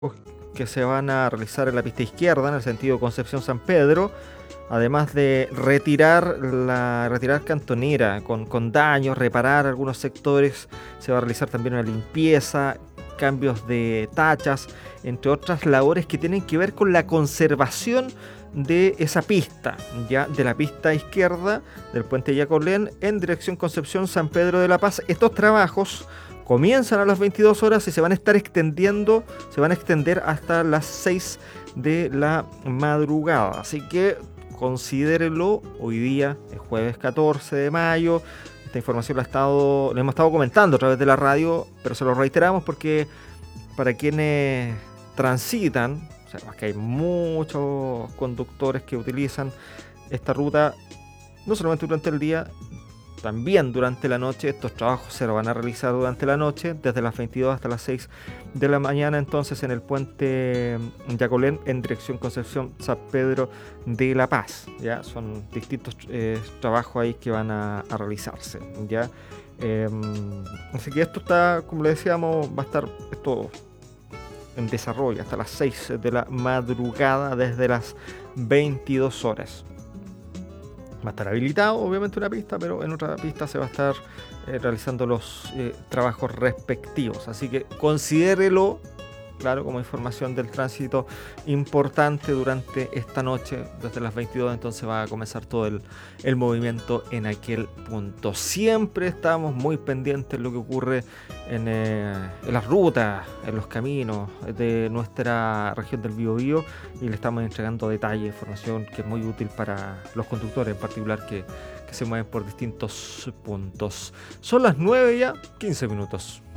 que se van a realizar en la pista izquierda, en el sentido Concepción-San Pedro, además de retirar cantonera con daños, reparar algunos sectores, se va a realizar también una limpieza, cambios de tachas, entre otras labores que tienen que ver con la conservación de esa pista, ya de la pista izquierda del puente Yacolén en dirección Concepción-San Pedro de la Paz. Estos trabajos comienzan a las 22 horas y se van a estar extendiendo, se van a extender hasta las 6 de la madrugada. Así que considérelo, hoy día es jueves 14 de mayo. Esta información la hemos estado comentando a través de la radio, pero se lo reiteramos porque para quienes transitan, sabemos que hay muchos conductores que utilizan esta ruta, no solamente durante el día, también durante la noche. Estos trabajos se lo van a realizar durante la noche, desde las 22 hasta las 6 de la mañana, entonces en el puente Yacolén en dirección Concepción San Pedro de la Paz. Ya son distintos trabajos ahí que van a realizarse. Ya, así que esto está, como le decíamos, va a estar esto en desarrollo hasta las 6 de la madrugada, desde las 22 horas. Va a estar habilitado, obviamente, una pista, pero en otra pista se va a estar realizando los trabajos respectivos. Así que considérelo, claro, como información del tránsito importante durante esta noche, desde las 22, entonces va a comenzar todo el movimiento en aquel punto. Siempre estamos muy pendientes de lo que ocurre en las rutas, en los caminos de nuestra región del Biobío, y le estamos entregando detalle, información que es muy útil para los conductores en particular que se mueven por distintos puntos. Son las 9 ya, 15 minutos.